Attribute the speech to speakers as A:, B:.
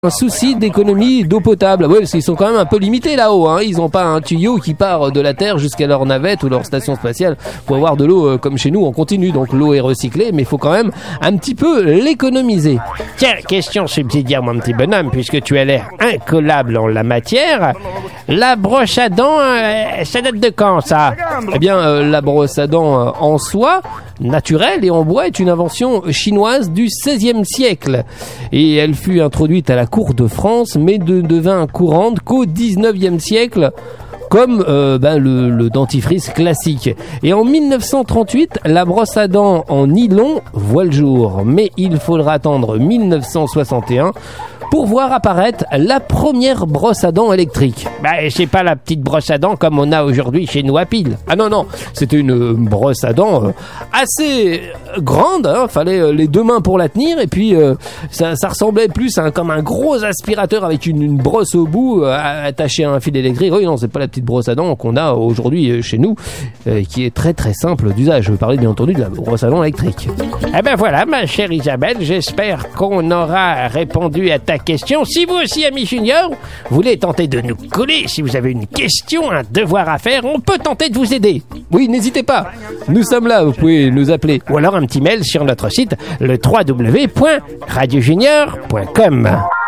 A: Un souci d'économie d'eau potable. Oui, parce qu'ils sont quand même un peu limités là-haut. Hein. Ils n'ont pas un tuyau qui part de la Terre jusqu'à leur navette ou leur station spatiale pour avoir de l'eau comme chez nous en continu. Donc l'eau est recyclée, mais il faut quand même un petit peu l'économiser.
B: Tiens, question subsidiaire, mon petit bonhomme, puisque tu as l'air incollable en la matière. La brosse à dents, ça date de quand, ça?
A: Eh bien, la brosse à dents en soie, naturelle et en bois, est une invention chinoise du XVIe siècle. Et elle fut introduite à la cour de France, mais ne devint courante qu'au XIXe siècle, comme le dentifrice classique. Et en 1938, la brosse à dents en nylon voit le jour. Mais il faudra attendre 1961 pour voir apparaître la première brosse à dents électrique.
B: C'est pas la petite brosse à dents comme on a aujourd'hui chez nous à pile.
A: Ah non, c'était une brosse à dents assez grande, hein, fallait les deux mains pour la tenir, et puis ça ressemblait plus comme un gros aspirateur avec une brosse au bout attachée à un fil électrique. Oui, non, c'est pas la petite brosse à dents qu'on a aujourd'hui chez nous, qui est très très simple d'usage. Je parlais bien entendu de la brosse à dents électrique.
B: Eh ben voilà, ma chère Isabelle, j'espère qu'on aura répondu à ta question. Si vous aussi, ami Junior, voulez tenter de nous coller, si vous avez une question, un devoir à faire, on peut tenter de vous aider.
A: Oui, n'hésitez pas. Nous sommes là, vous pouvez nous appeler.
B: Ou alors un petit mail sur notre site, le www.radiojunior.com.